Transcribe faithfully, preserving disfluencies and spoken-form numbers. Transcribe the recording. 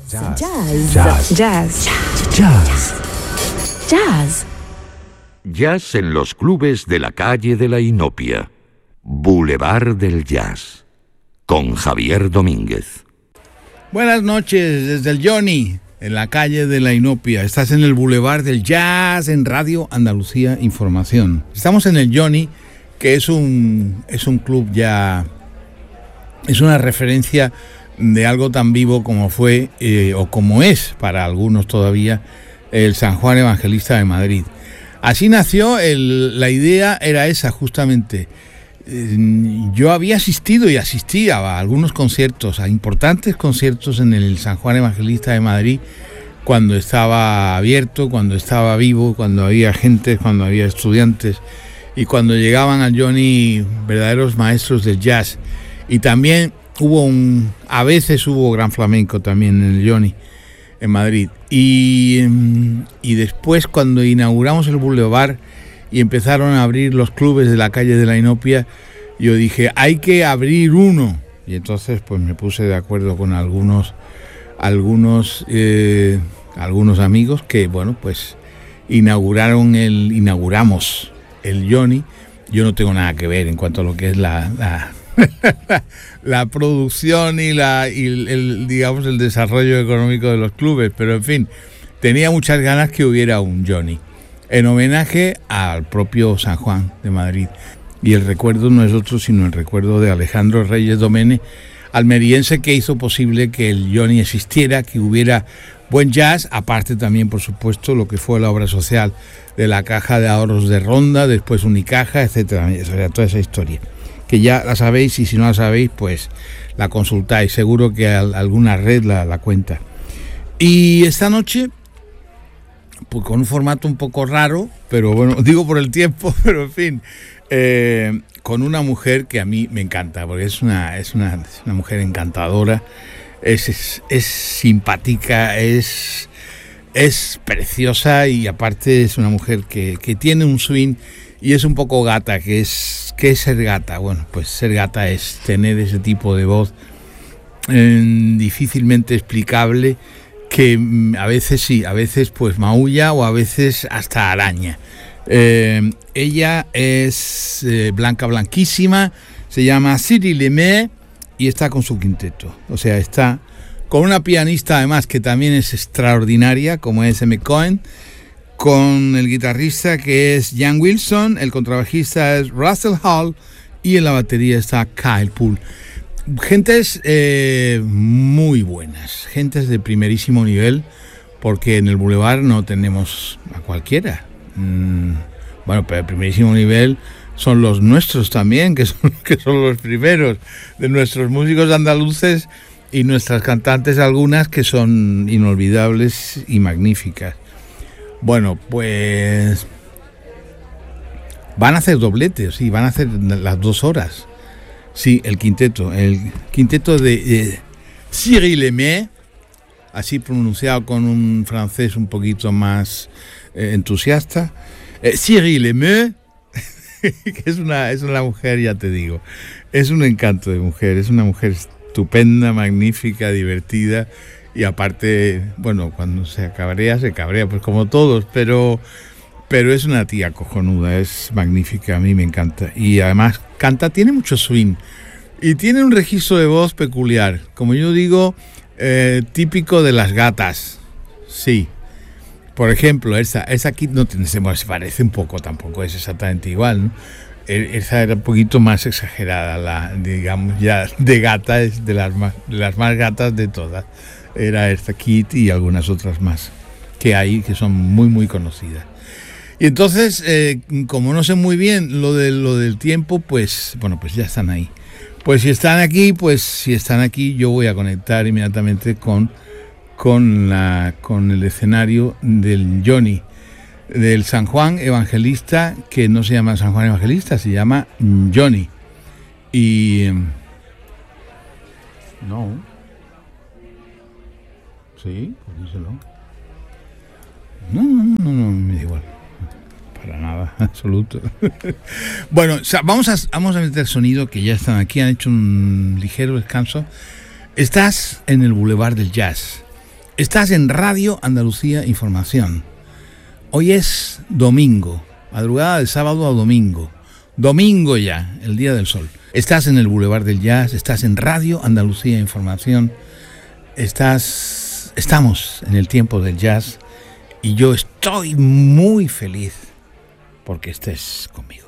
Jazz. Jazz. Jazz. Jazz. Jazz. Jazz. Jazz en los clubes de la calle de la Inopia. Boulevard del Jazz. Con Javier Domínguez. Buenas noches desde el Johnny, en la calle de la Inopia. Estás en el Boulevard del Jazz en Radio Andalucía Información. Estamos en el Johnny, que es un, es un club ya... Es una referencia de algo tan vivo como fue, eh, o como es para algunos todavía, el San Juan Evangelista de Madrid. Así nació, el, la idea era esa justamente. Yo había asistido y asistía a algunos conciertos, a importantes conciertos en el San Juan Evangelista de Madrid, cuando estaba abierto, cuando estaba vivo, cuando había gente, cuando había estudiantes y cuando llegaban al Johnny verdaderos maestros del jazz. Y también hubo un, a veces hubo gran flamenco también en el Johnny, en Madrid. Y, y después, cuando inauguramos el Boulevard y empezaron a abrir los clubes de la calle de la Inopia, yo dije, hay que abrir uno. Y entonces pues me puse de acuerdo con algunos algunos eh, algunos amigos que, bueno, pues inauguraron el inauguramos el Johnny. Yo no tengo nada que ver en cuanto a lo que es la la, la producción y la y el, el digamos el desarrollo económico de los clubes, pero en fin, tenía muchas ganas que hubiera un Johnny en homenaje al propio San Juan de Madrid. Y el recuerdo no es otro sino el recuerdo de Alejandro Reyes Domene, almeriense, que hizo posible que el Johnny existiera, que hubiera buen jazz, aparte también, por supuesto, lo que fue la obra social de la Caja de Ahorros de Ronda, después Unicaja, etcétera, o sea, toda esa historia, que ya la sabéis, y si no la sabéis, pues la consultáis, seguro que alguna red la, la cuenta. Y esta noche, pues con un formato un poco raro, pero bueno, digo por el tiempo, pero en fin, eh, con una mujer que a mí me encanta, porque es una, es una, es una mujer encantadora, es, es, es simpática, es, es preciosa, y aparte es una mujer que, que tiene un swing y es un poco gata. que es, ¿Qué es ser gata? Bueno, pues ser gata es tener ese tipo de voz eh, difícilmente explicable, que a veces sí, a veces pues maulla o a veces hasta araña. Eh, ella es eh, blanca, blanquísima, se llama Cyril Lemay y está con su quinteto. O sea, está con una pianista además que también es extraordinaria, como es M. Cohen, con el guitarrista que es Jan Wilson, el contrabajista es Russell Hall y en la batería está Kyle Poole. Gentes eh, muy buenas, gentes de primerísimo nivel, porque en el Boulevard no tenemos a cualquiera. Mm, bueno, pero el primerísimo nivel son los nuestros también, que son, que son los primeros de nuestros músicos andaluces y nuestras cantantes, algunas que son inolvidables y magníficas. Bueno, pues van a hacer dobletes, sí, van a hacer las dos horas. Sí, el quinteto, el quinteto de eh, Cyril Lemay, así pronunciado con un francés un poquito más eh, entusiasta. Eh, Cyril Lemay, que es una, es una mujer, ya te digo, es un encanto de mujer, es una mujer estupenda, magnífica, divertida, y aparte, bueno, cuando se cabrea, se cabrea, pues como todos, pero... Pero es una tía cojonuda, es magnífica, a mí me encanta. Y además canta, tiene mucho swing y tiene un registro de voz peculiar, como yo digo, eh, típico de las gatas. Sí. Por ejemplo, esa, esa aquí no tiene, se parece un poco, tampoco es exactamente igual, ¿no? Esa era un poquito más exagerada, la, digamos, ya de gata, es de las más, de las más gatas de todas. Era esta Kit y algunas otras más que hay, que son muy, muy conocidas. Y entonces, eh, como no sé muy bien lo, de, lo del tiempo, pues, bueno, pues ya están ahí. Pues si están aquí, pues si están aquí, yo voy a conectar inmediatamente con, con, la, con el escenario del Johnny, del San Juan Evangelista, que no se llama San Juan Evangelista, se llama Johnny. Y... No. Sí, pues díselo. No, no, no, no, no, me da igual. Para nada, absoluto. Bueno, vamos a, vamos a meter sonido, que ya están aquí, han hecho un ligero descanso. Estás en el Boulevard del Jazz. Estás en Radio Andalucía Información. Hoy es domingo, madrugada de sábado a domingo. Domingo ya, el día del sol. Estás en el Boulevard del Jazz, estás en Radio Andalucía Información. Estás, estamos en el tiempo del jazz y yo estoy muy feliz porque estés conmigo.